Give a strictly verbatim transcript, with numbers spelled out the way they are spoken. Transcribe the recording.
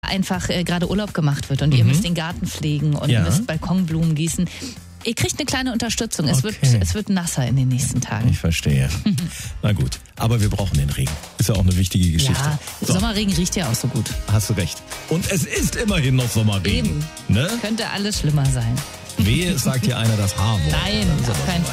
einfach äh, gerade Urlaub gemacht wird und mhm. ihr müsst den Garten pflegen und ja. müsst Balkonblumen gießen. Ihr kriegt eine kleine Unterstützung. Es, okay. wird, es wird nasser in den nächsten Tagen. Ich verstehe. Na gut, aber wir brauchen den Regen. Ist ja auch eine wichtige Geschichte. Ja, so. Sommerregen riecht ja auch so gut. Hast du recht. Und es ist immerhin noch Sommerregen. Eben. Ne? Könnte alles schlimmer sein. Wehe, sagt hier einer das H-Wort. Nein, auf keinen Fall.